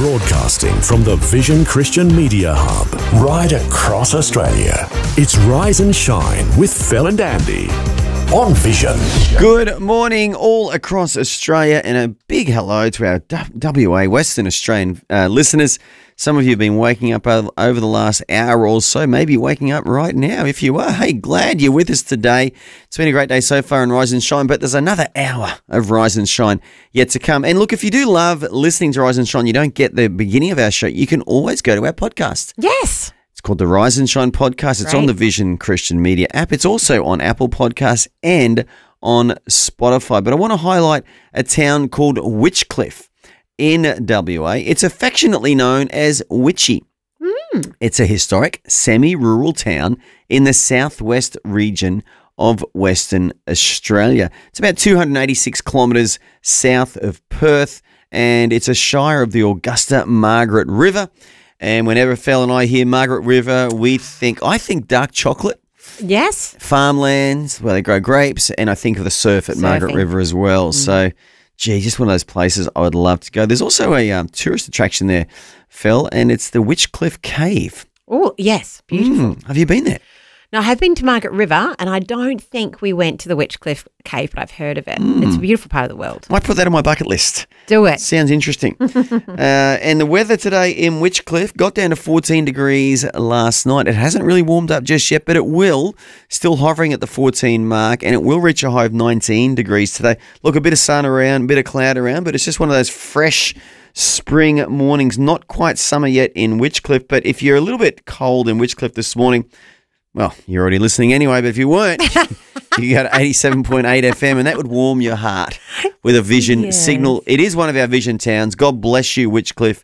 Broadcasting from the Vision Christian Media Hub, right across Australia. It's Rise and Shine with Phil and Andy on Vision. Good morning all across Australia, and a big hello to our WA, Western Australian listeners. Some of you have been waking up over the last hour or so, maybe waking up right now. If you are, hey, glad you're with us today. It's been a great day so far in Rise and Shine, but there's another hour of Rise and Shine yet to come. And look, if you do love listening to Rise and Shine, you don't get the beginning of our show, you can always go to our podcast. Yes. It's called the Rise and Shine Podcast. It's on the Vision Christian Media app. It's also on Apple Podcasts and on Spotify. But I want to highlight a town called Witchcliff in WA. It's affectionately known as Witchy. It's a historic semi-rural town in the southwest region of Western Australia. It's about 286 kilometres south of Perth, and it's a shire of the Augusta Margaret River. And whenever Phil and I hear Margaret River, I think dark chocolate. Yes. Farmlands where they grow grapes, and I think of the surf at Margaret River as well. So, gee, just one of those places I would love to go. There's also a tourist attraction there, Phil, and it's the Witchcliff Cave. Oh, yes. Beautiful. Have you been there? No, I have been to Margaret River, and I don't think we went to the Witchcliff Cave, but I've heard of it. It's a beautiful part of the world. Might put that on my bucket list. Do it. Sounds interesting. And the weather today in Witchcliff got down to 14 degrees last night. It hasn't really warmed up just yet, but it will. Still hovering at the 14 mark, and it will reach a high of 19 degrees today. Look, a bit of sun around, a bit of cloud around, but it's just one of those fresh spring mornings. Not quite summer yet in Witchcliff, but if you're a little bit cold in Witchcliff this morning, well, you're already listening anyway, but if you weren't, you go to 87.8 FM, and that would warm your heart with a Vision signal. It is one of our Vision towns. God bless you, Witchcliff,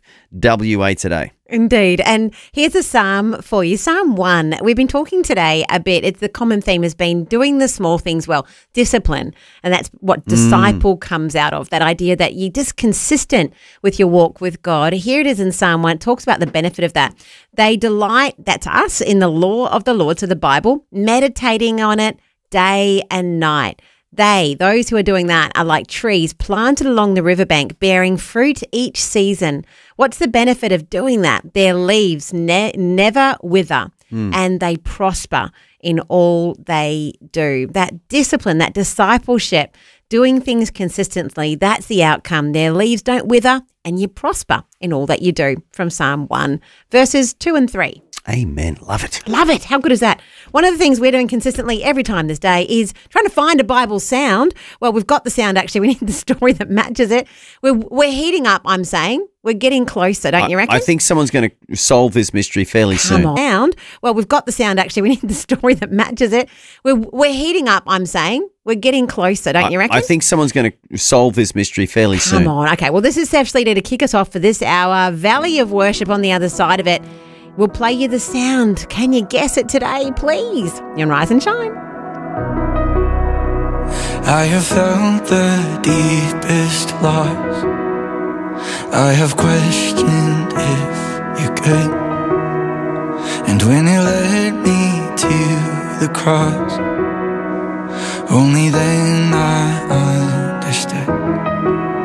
WA today. Indeed. And here's a psalm for you. Psalm 1. We've been talking today a bit. The common theme has been doing the small things well, discipline. And that's what disciple comes out of, that idea that you're just consistent with your walk with God. Here it is in Psalm 1. It talks about the benefit of that. They delight, that's us, in the law of the Lord, so the Bible, meditating on it day and night. Those who are doing that, are like trees planted along the riverbank, bearing fruit each season. What's the benefit of doing that? Their leaves never wither, and they prosper in all they do. That discipline, that discipleship, doing things consistently, that's the outcome. Their leaves don't wither, and you prosper in all that you do. From Psalm 1, verses 2 and 3. Amen. Love it. Love it. How good is that? One of the things we're doing consistently every time this day is trying to find a Bible sound. Well, we've got the sound, actually. We need the story that matches it. We're heating up, I'm saying. We're getting closer, don't you reckon? I think someone's going to solve this mystery fairly soon. Come on. Sound. Well, we've got the sound, actually. We need the story that matches it. We're heating up, I'm saying. We're getting closer, don't you reckon? I think someone's going to solve this mystery fairly soon. Come on. Okay. Well, this is Steph's leader to kick us off for this hour. Valley of Worship on the other side of it. We'll play you the sound. Can you guess it today, please? You're on Rise and Shine. I have felt the deepest loss. I have questioned if you're good. And when it led me to the cross, only then I